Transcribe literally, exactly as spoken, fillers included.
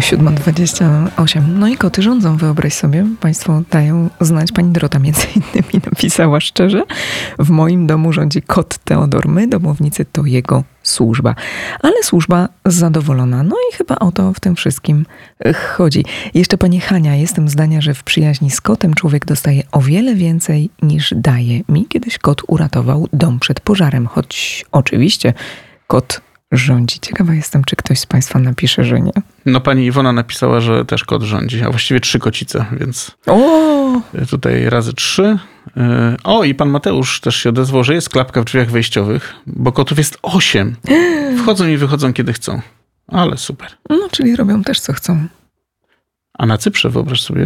siódma dwadzieścia osiem. No i koty rządzą, wyobraź sobie. Państwo dają znać. Pani Dorota między innymi napisała szczerze. W moim domu rządzi kot Teodor. My, domownicy, to jego służba. Ale służba zadowolona. No i chyba o to w tym wszystkim chodzi. Jeszcze pani Hania. Jestem zdania, że w przyjaźni z kotem człowiek dostaje o wiele więcej niż daje. Mi kiedyś kot uratował dom przed pożarem. Choć oczywiście kot rządzi. Ciekawa jestem, czy ktoś z państwa napisze, że nie. No pani Iwona napisała, że też kot rządzi, a właściwie trzy kocice, więc O! tutaj razy trzy. O, i pan Mateusz też się odezwał, że jest klapka w drzwiach wejściowych, bo kotów jest osiem. Wchodzą i wychodzą, kiedy chcą. Ale super. No, czyli robią też, co chcą. A na Cyprze, wyobraź sobie,